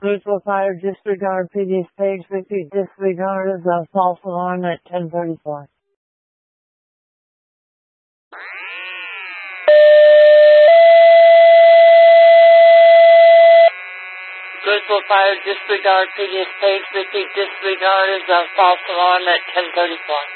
Police will fire disregard previous page 50 disregard of the false alarm at 10:34. Police will fire disregard previous page 50 disregard of the false alarm at 10:34.